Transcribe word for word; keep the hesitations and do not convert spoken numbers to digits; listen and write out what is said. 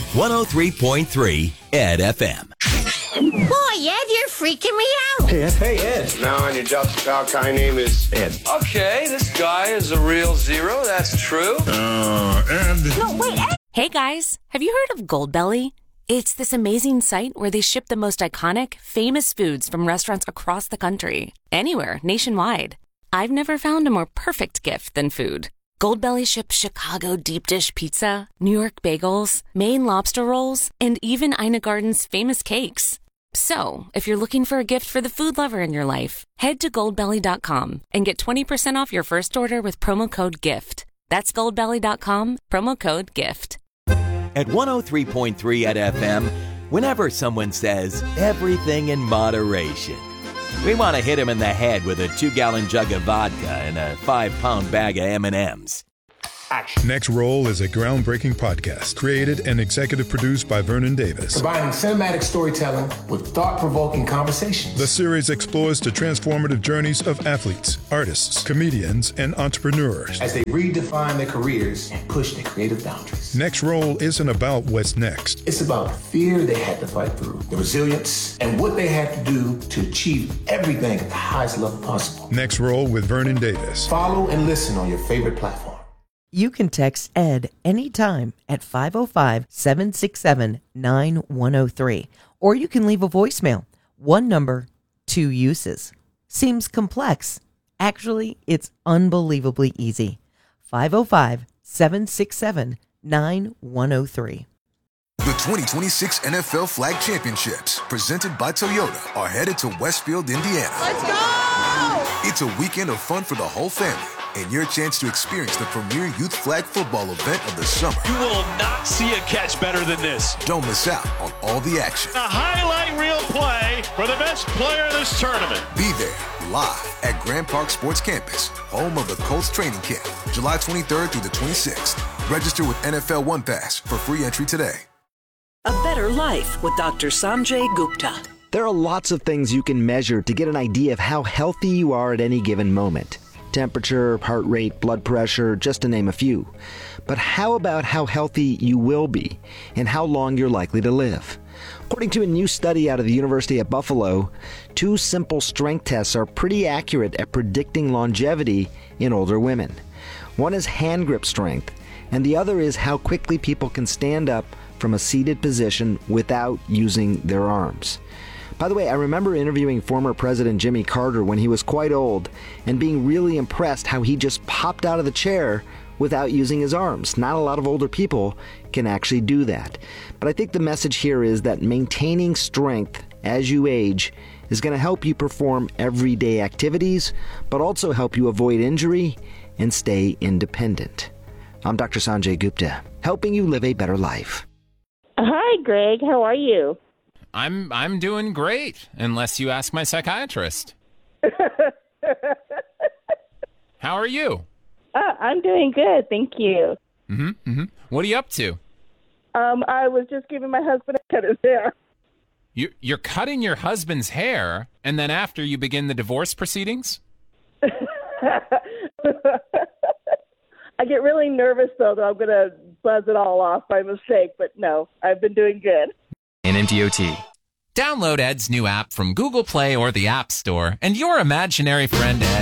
one oh three point three Ed F M. Boy, Ed, you're freaking me out. Hey, Ed. Hey, Ed. Now on your Delta Falcon name is Ed. Okay, this guy is a real zero. That's true. Uh, Ed. No, wait, Ed. Hey guys, have you heard of Goldbelly? It's this amazing site where they ship the most iconic, famous foods from restaurants across the country. Anywhere, nationwide. I've never found a more perfect gift than food. Goldbelly ships Chicago deep dish pizza, New York bagels, Maine lobster rolls, and even Ina Garden's famous cakes. So, if you're looking for a gift for the food lover in your life, head to goldbelly dot com and get twenty percent off your first order with promo code GIFT. That's goldbelly dot com, promo code GIFT. At one oh three point three at F M, whenever someone says everything in moderation, we want to hit them in the head with a two-gallon jug of vodka and a five-pound bag of M and M's. action. Next Roll is a groundbreaking podcast created and executive produced by Vernon Davis. Combining cinematic storytelling with thought-provoking conversations. The series explores the transformative journeys of athletes, artists, comedians, and entrepreneurs as they redefine their careers and push their creative boundaries. Next Roll isn't about what's next. It's about the fear they had to fight through, the resilience, and what they had to do to achieve everything at the highest level possible. Next Roll with Vernon Davis. Follow and listen on your favorite platform. You can text Ed anytime at five oh five, seven six seven, nine one oh three. Or you can leave a voicemail. One number, two uses. Seems complex. Actually, it's unbelievably easy. five oh five, seven six seven, nine one oh three. The twenty twenty-six N F L Flag Championships, presented by Toyota, are headed to Westfield, Indiana. Let's go! It's a weekend of fun for the whole family and your chance to experience the premier youth flag football event of the summer. You will not see a catch better than this. Don't miss out on all the action. A highlight reel play for the best player in this tournament. Be there live at Grand Park Sports Campus, home of the Colts training camp, July twenty-third through the twenty-sixth. Register with N F L One Pass for free entry today. A Better Life with Doctor Sanjay Gupta. There are lots of things you can measure to get an idea of how healthy you are at any given moment. Temperature, heart rate, blood pressure, just to name a few. But how about how healthy you will be and how long you're likely to live? According to a new study out of the University at Buffalo, two simple strength tests are pretty accurate at predicting longevity in older women. One is hand grip strength, and the other is how quickly people can stand up from a seated position without using their arms. By the way, I remember interviewing former President Jimmy Carter when he was quite old and being really impressed how he just popped out of the chair without using his arms. Not a lot of older people can actually do that. But I think the message here is that maintaining strength as you age is going to help you perform everyday activities, but also help you avoid injury and stay independent. I'm Doctor Sanjay Gupta, helping you live a better life. Hi, Greg. How are you? I'm I'm doing great, unless you ask my psychiatrist. How are you? Uh, I'm doing good, thank you. Mm-hmm, mm-hmm. What are you up to? Um, I was just giving my husband a cut his hair. You, you're cutting your husband's hair, and then after you begin the divorce proceedings? I get really nervous, though, that I'm going to buzz it all off by mistake, but no, I've been doing good. N M D O T. Download Ed's new app from Google Play or the App Store, and your imaginary friend Ed